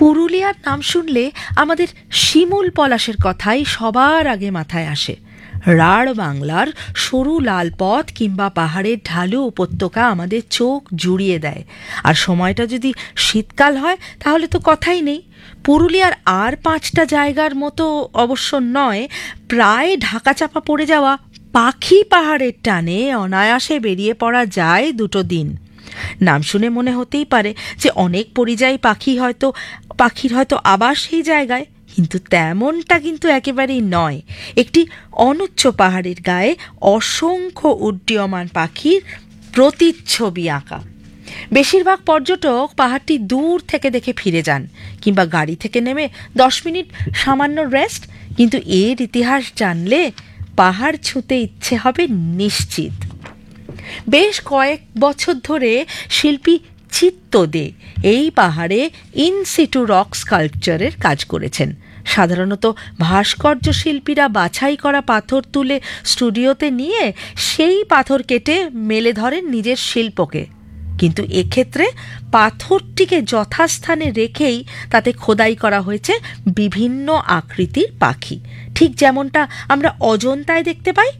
পুরুলিয়ার নাম শুনলে আমাদের শিমুল পলাশের কথাই সবার আগে মাথায় আসে। রাঢ় বাংলার সরু লাল পথ কিংবা পাহাড়ের ঢালু উপত্যকা আমাদের চোখ জুড়িয়ে দেয়। আর সময়টা যদি শীতকাল হয় তাহলে তো কথাই নেই। পুরুলিয়ার আর 5টা জায়গার মতো অবশ্য নয়, প্রায় ঢাকা চাপা পড়ে যাওয়া পাখি পাহাড়ের টানে অনায়াসে বেরিয়ে পড়া যায় 2 দিন। নাম শুনে মনে হতেই পারে যে অনেক পরিযায়ী পাখির হয়তো আবাস সেই জায়গায়, কিন্তু তেমনটা কিন্তু একেবারেই নয়। একটি অনুচ্চ পাহাড়ের গায়ে অসংখ্য উড্ডীয়মান পাখির প্রতিচ্ছবি আঁকা। বেশিরভাগ পর্যটক পাহাড়টি দূর থেকে দেখে ফিরে যান, কিংবা গাড়ি থেকে নেমে 10 মিনিট সামান্য রেস্ট। কিন্তু এর ইতিহাস জানলে পাহাড় ছুঁতে ইচ্ছে হবে নিশ্চিত। বেশ কয়েক বছর ধরে শিল্পী চিত্ত দে এই পাহাড়ে ইনসিটু রক স্কাল্পচারের কাজ করেছেন। সাধারণত ভাস্কর্য শিল্পীরা বাছাই করা পাথর তুলে স্টুডিওতে নিয়ে সেই পাথর কেটে মেলে ধরেন নিজের শিল্পকে, কিন্তু এক্ষেত্রে পাথরটিকে যথাস্থানে রেখেই তাতে খোদাই করা হয়েছে বিভিন্ন আকৃতির পাখি, ঠিক যেমনটা আমরা অজন্তায় দেখতে পাই।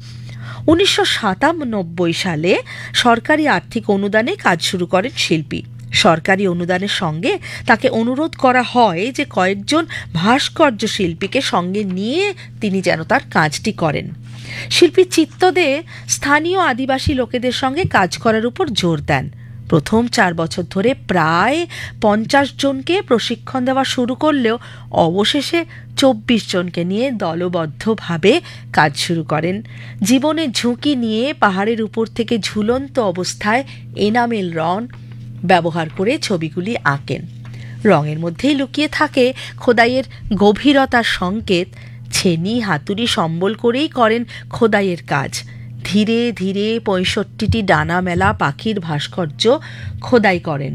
1997 সালে সরকারি আর্থিক অনুদানে কাজ শুরু করেন শিল্পী। সরকারি অনুদানের সঙ্গে তাকে অনুরোধ করা হয় যে কয়েকজন ভাস্কর্য শিল্পীকে সঙ্গে নিয়ে তিনি যেন তার কাজটি করেন। শিল্পী চিত্ত দে স্থানীয় আদিবাসী লোকেদের সঙ্গে কাজ করার উপর জোর দেন। প্রথম 4 বছর ধরে প্রায় 50 জনকে প্রশিক্ষণ দেওয়া শুরু করলেও অবশেষে 24 জনকে নিয়ে দলবদ্ধভাবে কাজ শুরু করেন। জীবনের ঝুঁকি নিয়ে পাহাড়ের উপর থেকে ঝুলন্ত অবস্থায় এনামেল রং ব্যবহার করে ছবিগুলি আঁকেন। রঙের মধ্যেই লুকিয়ে থাকে খোদাইয়ের গভীরতার সংকেত। ছেনি হাতুড়ি সম্বল করেই করেন খোদাইয়ের কাজ। ধীরে ধীরে 65টি ডানা মেলা পাখির ভাস্কর্য খোদাই করেন,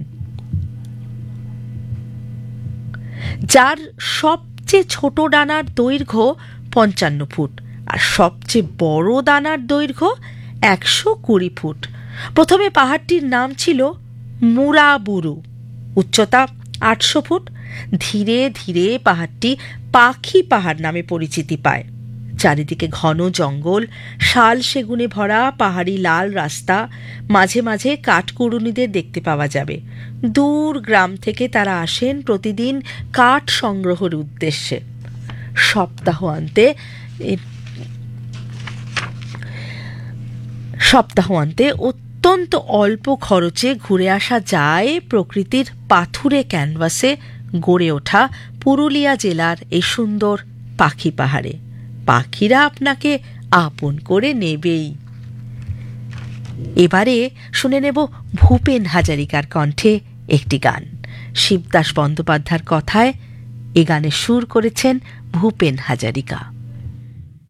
যার সবচেয়ে ছোট ডানার দৈর্ঘ্য 55 ফুট আর সবচেয়ে বড় ডানার দৈর্ঘ্য 120 ফুট। প্রথমে পাহাড়টির নাম ছিল মুরাবুরু, উচ্চতা 800 ফুট। ধীরে ধীরে পাহাড়টি পাখি পাহাড় নামে পরিচিতি পায়। চারিদিকে ঘন জঙ্গল, শাল সেগুনে ভরা পাহাড়ি লাল রাস্তা, মাঝে মাঝে কাঠকুড়ুনিদের দেখতে পাওয়া যাবে। দূর গ্রাম থেকে তারা আসেন প্রতিদিন কাঠ সংগ্রহের উদ্দেশ্যে। সপ্তাহান্তে অত্যন্ত অল্প খরচে ঘুরে আসা যায় প্রকৃতির পাথুরে ক্যানভাসে গড়ে ওঠা পুরুলিয়া জেলার এই সুন্দর পাখি পাহাড়ে। পাখিরা আপনাকে আপন করে নেবেই। এবারে শুনে নেব ভূপেন হাজারিকার কণ্ঠে একটি গান। শিবদাস বন্দ্যোপাধ্যায়ের কথায় এ গানের সুর করেছেন ভূপেন হাজারিকা।